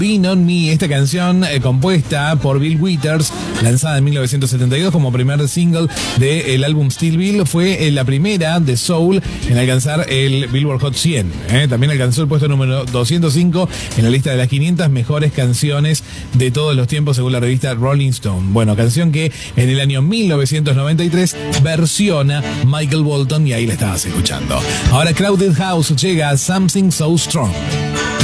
Lean on Me, esta canción compuesta por Bill Withers, lanzada en 1972 como primer single del álbum Still Bill, fue la primera de soul en alcanzar el Billboard Hot 100. También alcanzó el puesto número 205 en la lista de las 500 mejores canciones de todos los tiempos según la revista Rolling Stone. Bueno, canción que en el año 1993 versiona Michael Bolton y ahí la estabas escuchando. Ahora Crowded House llega a Something So Strong.